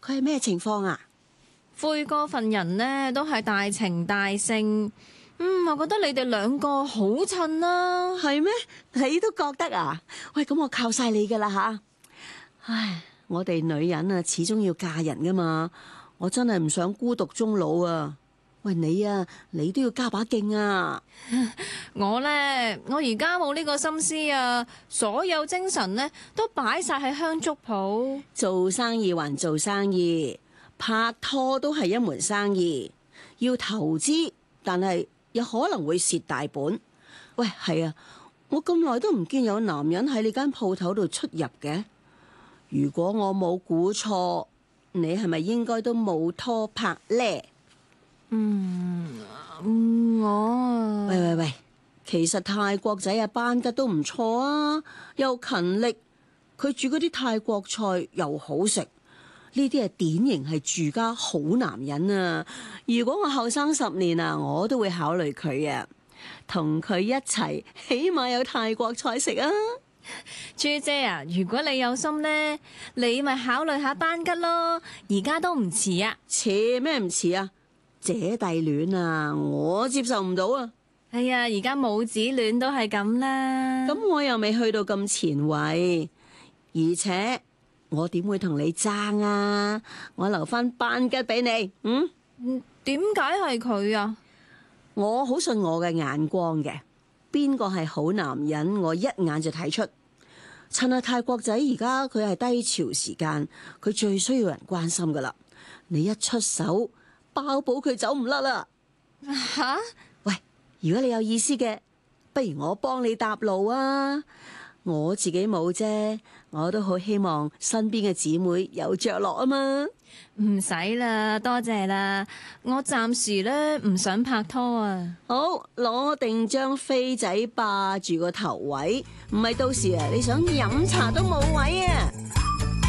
佢係咩情況啊？ 悔過份人呢都係大情大性。我覺得你哋兩個好襯啦。 係咩？你都覺得啊？喂，咁我靠晒你噶啦吓！唉，我哋女人啊，始終要嫁人噶嘛，我真係唔想孤獨終老啊！喂，你啊，你都要加把勁啊！ 我而家冇呢個心思啊，所有精神呢都擺晒喺香燭鋪。 做生意還做生意，拍拖都係一門生意，要投資，但係有可能會蝕大本。喂，係啊，我咁耐都唔見有男人喺你間鋪頭度出入嘅。如果我冇估錯，你係咪應該都冇拖拍呢？ 我喂，其實泰國仔啊，班吉都唔錯啊，又勤力，佢煮嗰啲泰國菜又好食，呢啲係典型係住家好男人啊！如果我後生10年啊，我都會考慮佢啊，同佢一齊，起碼有泰國菜食啊！ 朱姐啊，如果你有心呢，你咪考慮下班吉咯，而家都唔遲啊！ 遲咩唔遲啊？姐弟戀啊，我接受唔到啊！ 哎呀，而家母子戀都係咁啦。 咁我又未去到咁前衛，而且我點會同你爭啊？我留翻班吉俾你。 點解係佢啊？ 我好信我嘅眼光嘅，邊個係好男人，我一眼就睇出。趁阿泰國仔而家佢係低潮時間，佢最需要人關心噶啦。你一出手，包保佢走唔甩啦。 吓？ 喂，如果你有意思嘅，不如我幫你搭路啊！我自己冇啫，我都好希望身邊嘅姊妹有着落啊嘛。 唔使啦，多謝啦，我暫時咧唔想拍拖啊。 好，攞定張飛仔霸住個頭位，唔係到時啊，你想飲茶都冇位啊！